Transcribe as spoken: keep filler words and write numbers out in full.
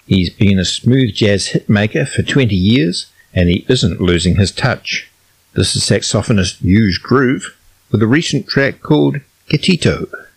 He's been a smooth jazz hitmaker for twenty years, and he isn't losing his touch. This is saxophonist Huge Groove with a recent track called Gatito.